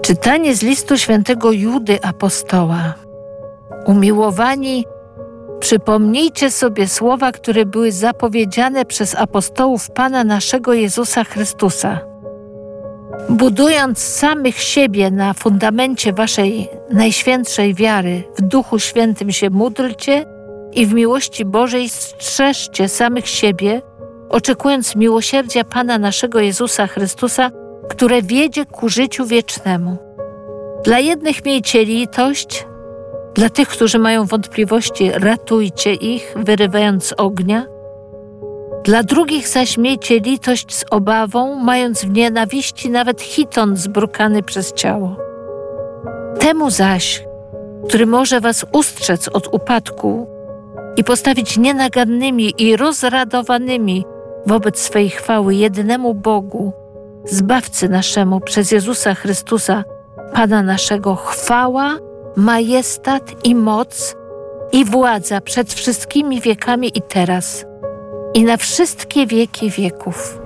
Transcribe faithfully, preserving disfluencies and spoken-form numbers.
Czytanie z listu świętego Judy apostoła. Umiłowani, przypomnijcie sobie słowa, które były zapowiedziane przez apostołów Pana naszego Jezusa Chrystusa. Budując samych siebie na fundamencie waszej najświętszej wiary, w Duchu Świętym się módlcie i w miłości Bożej strzeżcie samych siebie, oczekując miłosierdzia Pana naszego Jezusa Chrystusa, które wiedzie ku życiu wiecznemu. Dla jednych miejcie litość, dla tych, którzy mają wątpliwości, ratujcie ich, wyrywając z ognia. Dla drugich zaś miejcie litość z obawą, mając w nienawiści nawet chiton zbrukany przez ciało. Temu zaś, który może was ustrzec od upadku i postawić nienagannymi i rozradowanymi wobec swej chwały jedynemu Bogu, Zbawcy naszemu przez Jezusa Chrystusa, Pana naszego, chwała, majestat i moc i władza przed wszystkimi wiekami i teraz, i na wszystkie wieki wieków.